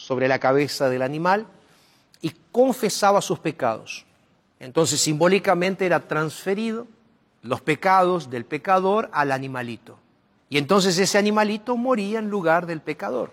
sobre la cabeza del animal y confesaba sus pecados. Entonces, simbólicamente era transferido los pecados del pecador al animalito. Y entonces ese animalito moría en lugar del pecador.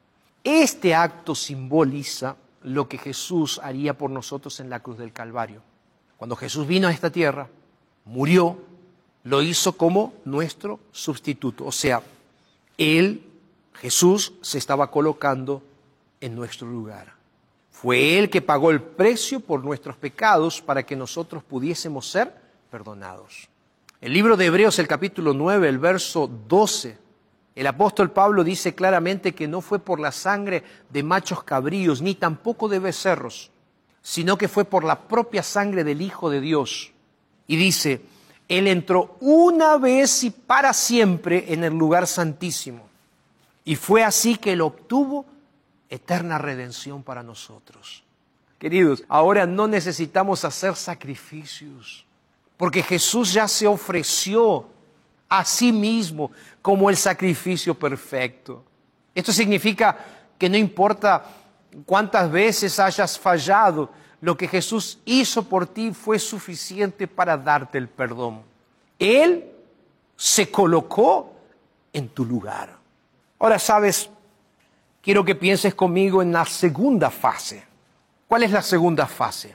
Este acto simboliza lo que Jesús haría por nosotros en la cruz del Calvario. Cuando Jesús vino a esta tierra, murió, lo hizo como nuestro sustituto. O sea, Él, Jesús, se estaba colocando en nuestro lugar. Fue Él que pagó el precio por nuestros pecados para que nosotros pudiésemos ser perdonados. El libro de Hebreos, el capítulo 9, el verso 12, el apóstol Pablo dice claramente que no fue por la sangre de machos cabríos, ni tampoco de becerros, sino que fue por la propia sangre del Hijo de Dios. Y dice, Él entró una vez y para siempre en el lugar santísimo. Y fue así que Él obtuvo eterna redención para nosotros. Queridos, ahora no necesitamos hacer sacrificios, porque Jesús ya se ofreció a sí mismo como el sacrificio perfecto. Esto significa que no importa cuántas veces hayas fallado, lo que Jesús hizo por ti fue suficiente para darte el perdón. Él se colocó en tu lugar. Ahora, ¿sabes? Quiero que pienses conmigo en la segunda fase. ¿Cuál es la segunda fase?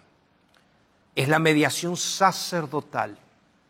Es la mediación sacerdotal.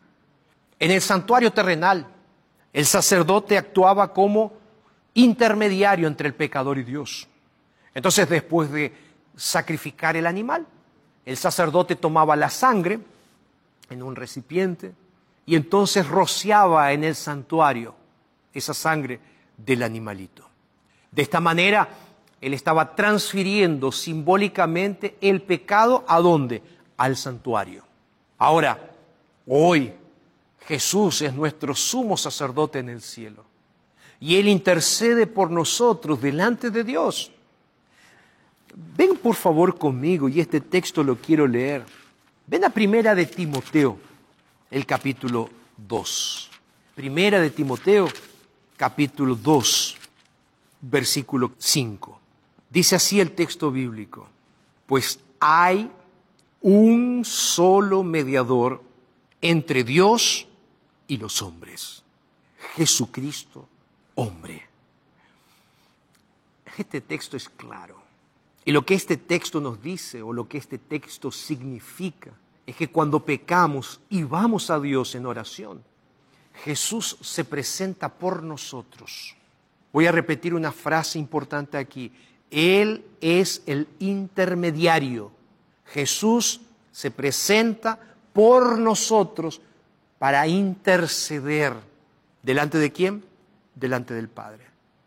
En el santuario terrenal, el sacerdote actuaba como intermediario entre el pecador y Dios. Entonces, después de sacrificar el animal, el sacerdote tomaba la sangre en un recipiente y entonces rociaba en el santuario esa sangre del animalito. De esta manera, él estaba transfiriendo simbólicamente el pecado ¿a dónde? Al santuario. Ahora, hoy, Jesús es nuestro sumo sacerdote en el cielo. Y Él intercede por nosotros delante de Dios. Ven por favor conmigo, y este texto lo quiero leer. Ven a Primera de Timoteo, el capítulo 2. Primera de Timoteo, capítulo 2, versículo 5. Dice así el texto bíblico: pues hay un solo mediador entre Dios y los hombres, Jesucristo, hombre. Este texto es claro. Y lo que este texto nos dice, o lo que este texto significa, es que cuando pecamos y vamos a Dios en oración, Jesús se presenta por nosotros. Voy a repetir una frase importante aquí. Él es el intermediario. Jesús se presenta por nosotros para interceder. ¿Delante de quién? Delante del Padre.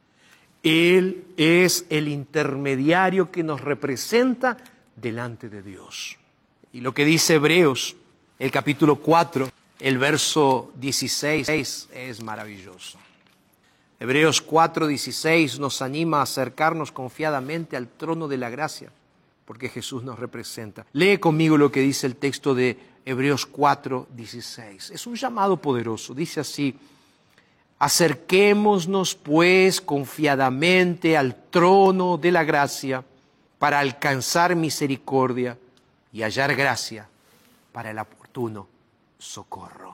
Él es el intermediario que nos representa delante de Dios. Y lo que dice Hebreos, el capítulo 4, el verso 16, es maravilloso. Hebreos 4:16 nos anima a acercarnos confiadamente al trono de la gracia, porque Jesús nos representa. Lee conmigo lo que dice el texto de Hebreos 4:16. Es un llamado poderoso. Dice así: acerquémonos pues confiadamente al trono de la gracia para alcanzar misericordia y hallar gracia para el oportuno socorro.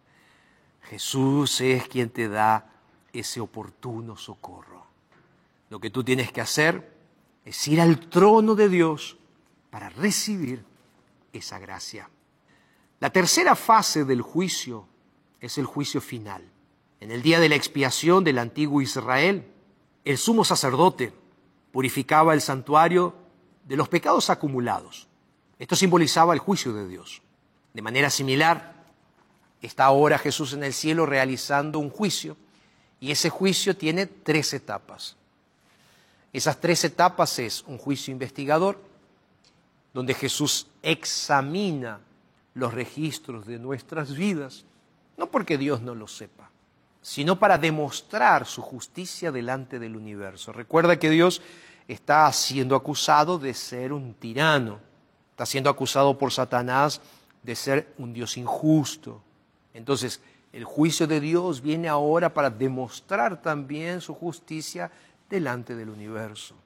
Jesús es quien te da ese oportuno socorro. Lo que tú tienes que hacer es ir al trono de Dios para recibir esa gracia. La tercera fase del juicio es el juicio final. En el día de la expiación del antiguo Israel, el sumo sacerdote purificaba el santuario de los pecados acumulados. Esto simbolizaba el juicio de Dios. De manera similar, está ahora Jesús en el cielo realizando un juicio, y ese juicio tiene 3 etapas. Esas 3 etapas es un juicio investigador, donde Jesús examina los registros de nuestras vidas, no porque Dios no lo sepa, sino para demostrar su justicia delante del universo. Recuerda que Dios está siendo acusado de ser un tirano, está siendo acusado por Satanás de ser un Dios injusto. Entonces, el juicio de Dios viene ahora para demostrar también su justicia delante del universo.